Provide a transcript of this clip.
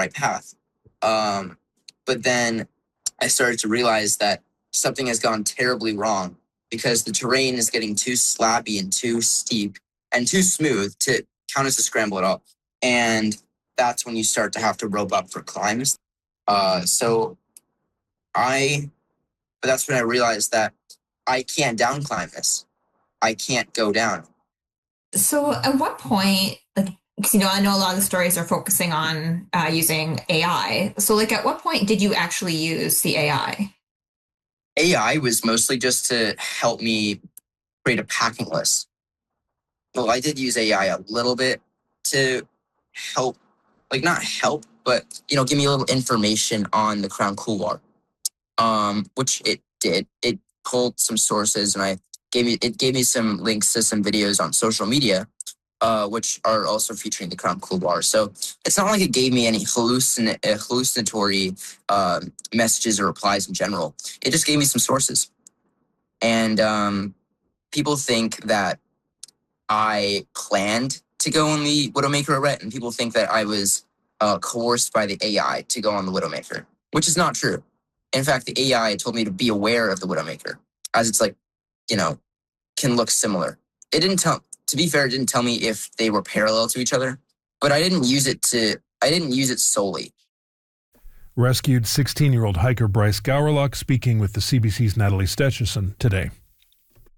right path. But then I started to realize that something has gone terribly wrong because the terrain is getting too slappy and too steep and too smooth to count as a scramble at all. And that's when you start to have to rope up for climbs. But that's when I realized that I can't down climb this. I can't go down. So at what point, like, because I know a lot of the stories are focusing on using AI. So like, at what point did you actually use the AI? AI was mostly just to help me create a packing list. Well, I did use AI a little bit to help, like not help, but give me a little information on the Crown Couloir, which it did. It pulled some sources, and it gave me some links to some videos on social media, which are also featuring the Crown Couloir. So it's not like it gave me any hallucinatory messages or replies in general. It just gave me some sources, and people think that I planned to go on the Widowmaker arete, and people think that I was coerced by the AI to go on the Widowmaker, which is not true. In fact, the AI told me to be aware of the Widowmaker, as it's like, can look similar. It didn't to be fair, it didn't tell me if they were parallel to each other, but I didn't use it solely. Rescued 16-year-old hiker Bryce Gowerlock speaking with the CBC's Natalie Stecheson today.